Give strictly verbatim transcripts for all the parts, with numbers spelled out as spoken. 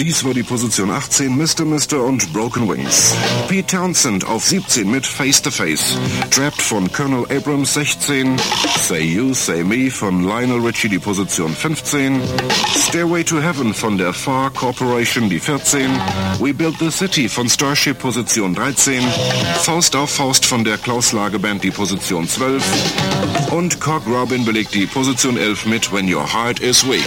Dies war die Position achtzehn, Mister Mister und Broken Wings. Pete Townsend auf siebzehn mit Face to Face. Trapped von Colonel Abrams sechzehn. Say You, Say Me von Lionel Richie die Position fünfzehn. Stairway to Heaven von der Far Corporation die vierzehn. We Build the City von Starship Position dreizehn. Faust auf Faust von der Klaus Lage Band die Position zwölf. Und Cock Robin belegt die Position elf mit When Your Heart is Weak.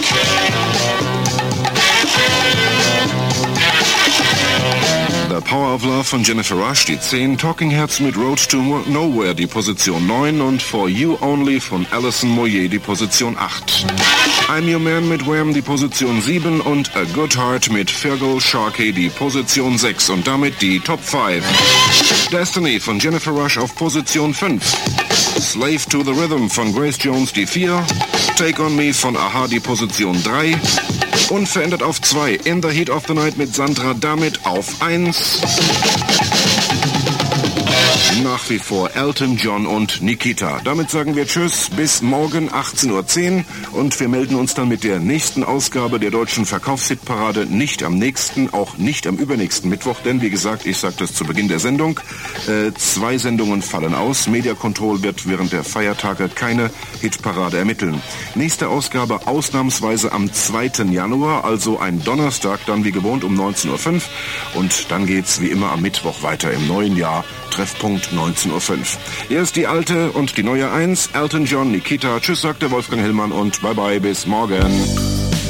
The Power of Love von Jennifer Rush, die zehn, Talking Heads mit Road to Nowhere, die Position neun und For You Only von Alison Moyet, die Position acht. I'm Your Man mit Wham, die Position sieben und A Good Heart mit Fergal Sharkey, die Position sechs und damit die Top fünf. Destiny von Jennifer Rush auf Position fünf. Slave to the Rhythm von Grace Jones, die vier. Take on Me von Aha, die Position drei. Unverändert auf zwei. In the Heat of the Night mit Sandra damit auf eins. Nach wie vor Elton John und Nikita. Damit sagen wir Tschüss, bis morgen achtzehn Uhr zehn und wir melden uns dann mit der nächsten Ausgabe der deutschen Verkaufshitparade nicht am nächsten, auch nicht am übernächsten Mittwoch, denn wie gesagt, ich sagte es zu Beginn der Sendung, äh, zwei Sendungen fallen aus. Media Control wird während der Feiertage keine Hitparade ermitteln. Nächste Ausgabe ausnahmsweise am zweiten Januar, also ein Donnerstag, dann wie gewohnt um neunzehn Uhr fünf und dann geht's wie immer am Mittwoch weiter im neuen Jahr. Treffpunkt neunzehn Uhr fünf. Erst die alte und die neue eins, Elton John, Nikita. Tschüss, sagt der Wolfgang Hillmann und bye bye, bis morgen.